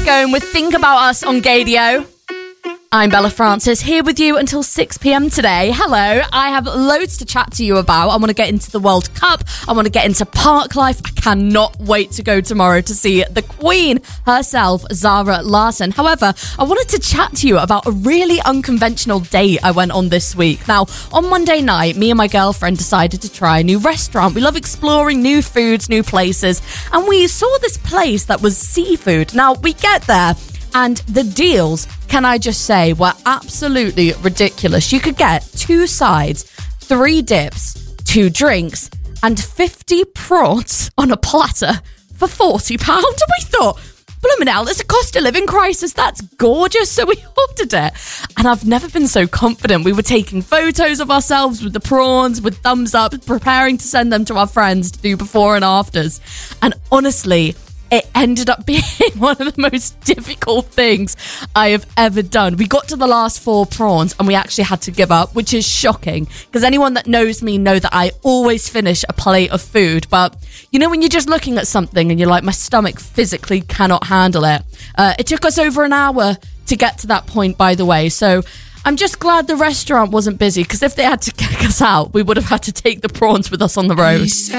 going with Think About Us on Gadio. I'm Bella Francis, here with you until 6 p.m. today. Hello, I have loads to chat to you about. I want to get into the World Cup. I want to get into park life. I cannot wait to go tomorrow to see the Queen herself, Zara Larsson. However, I wanted to chat to you about a really unconventional date I went on this week. Now, on Monday night, me and my girlfriend decided to try a new restaurant. We love exploring new foods, new places, and we saw this place that was seafood. Now, we get there, and the deals, can I just say, were absolutely ridiculous. You could get 2 sides, 3 dips, 2 drinks, and 50 prawns on a platter for £40. And we thought, blooming hell, there's a cost of living crisis. That's gorgeous. So we ordered it. And I've never been so confident. We were taking photos of ourselves with the prawns, with thumbs up, preparing to send them to our friends to do before and afters. And honestly, it ended up being one of the most difficult things I have ever done. We got to the last 4 prawns and we actually had to give up, which is shocking because anyone that knows me know that I always finish a plate of food. But you know when you're just looking at something and you're like, my stomach physically cannot handle it. It took us over an hour to get to that point, by the way. So I'm just glad the restaurant wasn't busy because if they had to kick us out, we would have had to take the prawns with us on the road.